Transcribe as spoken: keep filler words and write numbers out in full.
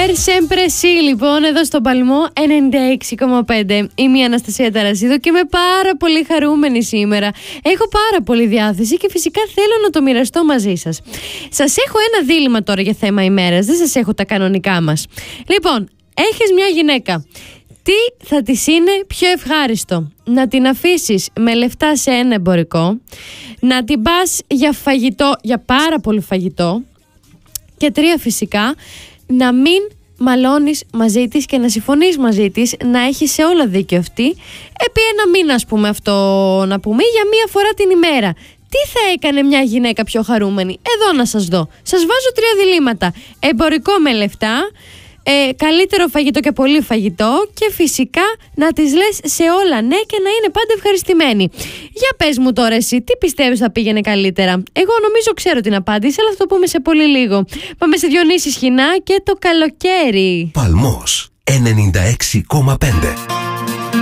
Per sempre sì, λοιπόν, εδώ στον Παλμό ενενήντα έξι κόμμα πέντε. Είμαι η Αναστασία Ταρασίδου και είμαι πάρα πολύ χαρούμενη σήμερα. Έχω πάρα πολύ διάθεση και φυσικά θέλω να το μοιραστώ μαζί σας. Σας έχω ένα δίλημμα τώρα για θέμα ημέρας, δεν σας έχω τα κανονικά μας. Λοιπόν, έχεις μια γυναίκα. Τι θα της είναι πιο ευχάριστο? Να την αφήσεις με λεφτά σε ένα εμπορικό, να την πας για φαγητό, για πάρα πολύ φαγητό, και τρία φυσικά, να μην μαλώνεις μαζί της και να συμφωνείς μαζί της, να έχει σε όλα δίκιο αυτή, επί ένα μήνα, ας πούμε, αυτό να πούμε, για μία φορά την ημέρα. Τι θα έκανε μια γυναίκα πιο χαρούμενη? Εδώ να σας δω. Σας βάζω τρία διλήμματα. Εμπορικό με λεφτά, ε, καλύτερο φαγητό και πολύ φαγητό, και φυσικά να τις λες σε όλα ναι και να είναι πάντα ευχαριστημένη. Για πες μου τώρα εσύ, τι πιστεύεις θα πήγαινε καλύτερα? Εγώ νομίζω ξέρω την απάντηση, αλλά θα το πούμε σε πολύ λίγο. Πάμε σε Διονύση Σχοινά και το καλοκαίρι. Παλμός ενενήντα έξι κόμμα πέντε.